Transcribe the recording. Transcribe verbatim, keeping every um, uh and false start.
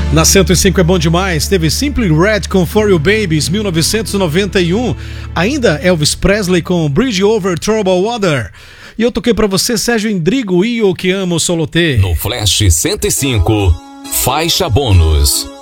Na cento e cinco é bom demais. Teve Simply Red com For You Babies, mil novecentos e noventa e um. Ainda Elvis Presley com Bridge Over Troubled Water. E eu toquei pra você Sérgio Endrigo e o que amo Solotê. No Flash cento e cinco, faixa bônus.